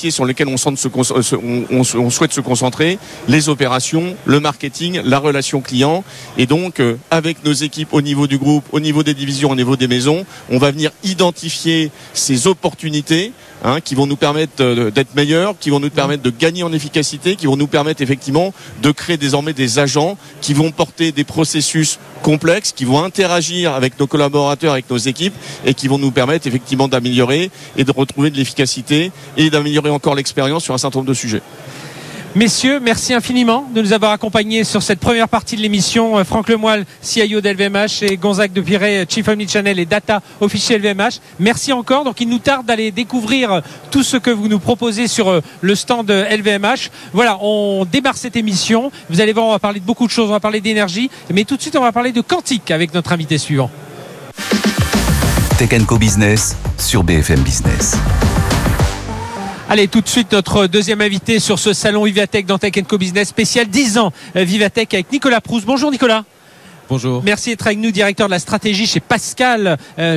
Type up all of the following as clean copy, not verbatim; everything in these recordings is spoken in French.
métiers sur lesquels on souhaite se concentrer, les opérations, le marketing, la relation client. Et donc, avec nos équipes au niveau du groupe, au niveau des divisions, au niveau des maisons, on va venir identifier ces opportunités qui vont nous permettre d'être meilleurs, qui vont nous permettre de gagner en efficacité, qui vont nous permettre effectivement de créer désormais des agents qui vont porter des processus complexes, qui vont interagir avec nos collaborateurs, avec nos équipes et qui vont nous permettre effectivement d'améliorer et de retrouver de l'efficacité et d'améliorer encore l'expérience sur un certain nombre de sujets. Messieurs, merci infiniment de nous avoir accompagnés sur cette première partie de l'émission. Franck Lemoyle, CIO d'LVMH, et Gonzague de Pirey, Chief Omnichannel et Data Officier LVMH. Merci encore. Donc il nous tarde d'aller découvrir tout ce que vous nous proposez sur le stand LVMH. Voilà, on démarre cette émission. Vous allez voir, on va parler de beaucoup de choses. On va parler d'énergie, mais tout de suite on va parler de quantique avec notre invité suivant. Tech & Co Business sur BFM Business. Allez, tout de suite, notre deuxième invité sur ce salon Vivatech dans Tech & Co Business spécial 10 ans Vivatech avec Nicolas Proust. Bonjour Nicolas. Bonjour. Merci d'être avec nous, directeur de la stratégie chez Pascal,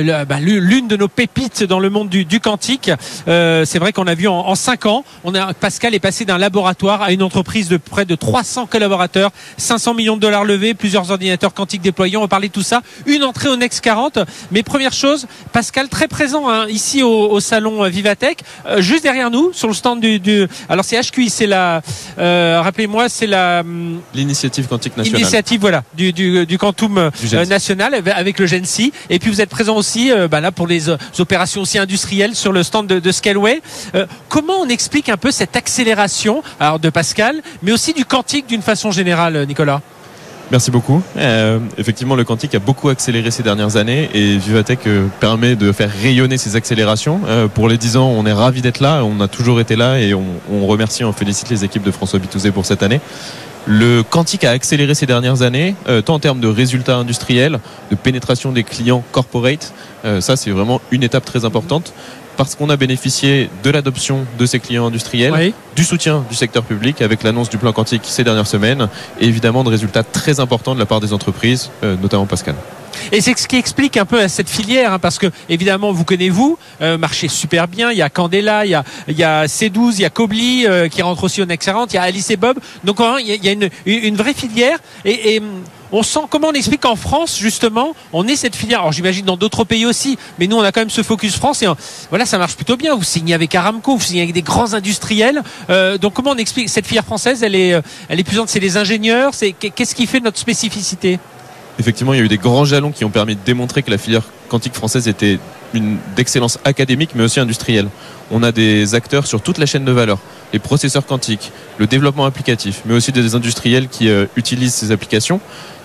l'une de nos pépites dans le monde du quantique. C'est vrai qu'on a vu en 5 ans, Pascal est passé d'un laboratoire à une entreprise de près de 300 collaborateurs, 500 millions de dollars levés, plusieurs ordinateurs quantiques déployés. On va parler de tout ça. Une entrée au Next 40. Mais première chose, Pascal très présent ici au salon Vivatech, juste derrière nous, sur le stand alors c'est HQI, c'est rappelez-moi, c'est l'initiative quantique nationale. L'initiative, voilà, du Quantum national avec le GENSI. Et puis vous êtes présent aussi là pour les opérations aussi industrielles sur le stand de Scaleway. Comment on explique un peu cette accélération de Pascal, mais aussi du quantique d'une façon générale, Nicolas? Merci beaucoup. Effectivement, le quantique a beaucoup accéléré ces dernières années et Vivatech permet de faire rayonner ces accélérations. Pour les 10 ans, on est ravis d'être là. On a toujours été là et on remercie, on félicite les équipes de François Bitouzé pour cette année. Le quantique a accéléré ces dernières années, tant en termes de résultats industriels, de pénétration des clients corporate. Ça, c'est vraiment une étape très importante parce qu'on a bénéficié de l'adoption de ces clients industriels, oui, du soutien du secteur public avec l'annonce du plan quantique ces dernières semaines et évidemment de résultats très importants de la part des entreprises, notamment Pascal. Et c'est ce qui explique un peu cette filière, parce que évidemment vous connaissez marché super bien, il y a Candela, il y a C12, il y a Kobli qui rentre aussi au Next 40, il y a Alice et Bob, donc il y a une vraie filière et on sent, comment on explique qu'en France justement on est cette filière. Alors j'imagine dans d'autres pays aussi, mais nous on a quand même ce focus France et voilà, ça marche plutôt bien. Vous signez avec Aramco, vous signez avec des grands industriels, donc comment on explique cette filière française? Elle est puissante, c'est les ingénieurs, qu'est-ce qui fait notre spécificité? Effectivement, il y a eu des grands jalons qui ont permis de démontrer que la filière quantique française était d'excellence académique mais aussi industrielle. On a des acteurs sur toute la chaîne de valeur, les processeurs quantiques, le développement applicatif, mais aussi des industriels qui utilisent ces applications.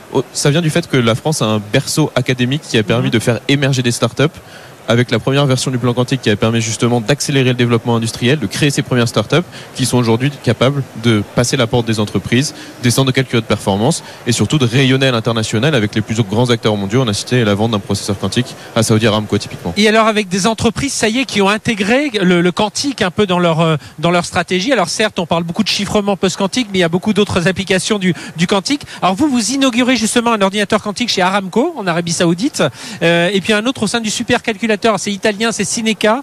Ça vient du fait que la France a un berceau académique qui a permis de faire émerger des startups, avec la première version du plan quantique qui a permis justement d'accélérer le développement industriel, de créer ces premières startups qui sont aujourd'hui capables de passer la porte des entreprises, des centres de calcul de performance et surtout de rayonner à l'international avec les plus grands acteurs mondiaux. On a cité la vente d'un processeur quantique à Saudi Aramco typiquement. Et alors avec des entreprises, ça y est, qui ont intégré le quantique un peu dans leur stratégie. Alors certes, on parle beaucoup de chiffrement post-quantique, mais il y a beaucoup d'autres applications du quantique. Alors vous inaugurez justement un ordinateur quantique chez Aramco en Arabie Saoudite, et puis un autre au sein du supercalculateur. C'est italien, c'est Cineca.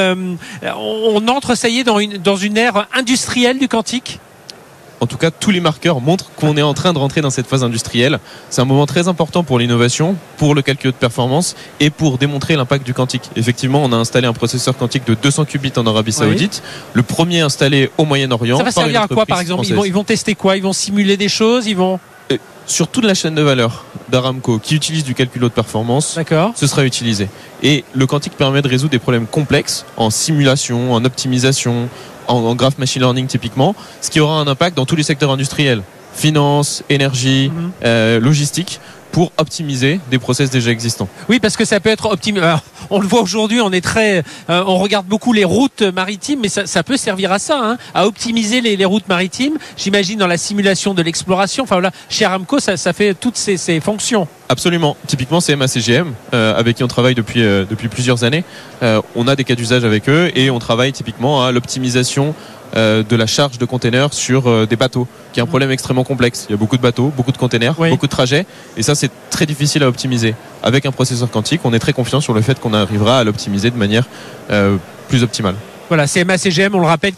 On entre, ça y est, dans une ère industrielle du quantique. En tout cas, tous les marqueurs montrent qu'on est en train de rentrer dans cette phase industrielle. C'est un moment très important pour l'innovation, pour le calcul de performance et pour démontrer l'impact du quantique. Effectivement, on a installé un processeur quantique de 200 qubits en Arabie Saoudite, oui, le premier installé au Moyen-Orient. Ça va servir à quoi, par exemple? Ils vont tester quoi? Ils vont simuler des choses? Sur toute la chaîne de valeur d'Aramco qui utilise du calcul de performance, ce sera utilisé. Et le quantique permet de résoudre des problèmes complexes en simulation, en optimisation, en graph machine learning typiquement, ce qui aura un impact dans tous les secteurs industriels, finance, énergie, logistique, pour optimiser des process déjà existants. Oui, parce que ça peut être optimisé. On le voit aujourd'hui, on regarde beaucoup les routes maritimes, mais ça peut servir à ça, à optimiser les routes maritimes. J'imagine dans la simulation de l'exploration. Enfin voilà, chez Aramco, ça fait toutes ces fonctions. Absolument. Typiquement, c'est CMA-CGM, avec qui on travaille depuis plusieurs années. On a des cas d'usage avec eux et on travaille typiquement à l'optimisation de la charge de containers sur des bateaux, qui est un problème extrêmement complexe. Il y a beaucoup de bateaux, beaucoup de containers, beaucoup de trajets, et ça c'est très difficile à optimiser. Avec un processeur quantique, on est très confiant sur le fait qu'on arrivera à l'optimiser de manière plus optimale. Voilà, CMA-CGM, on le rappelle,